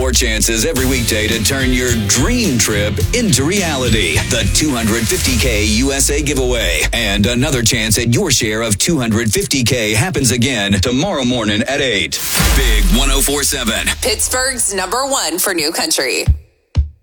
more chances every weekday to turn your dream trip into reality. The 250K USA giveaway. And another chance at your share of 250K happens again tomorrow morning at 8. Big 104.7. Pittsburgh's #1 for New Country.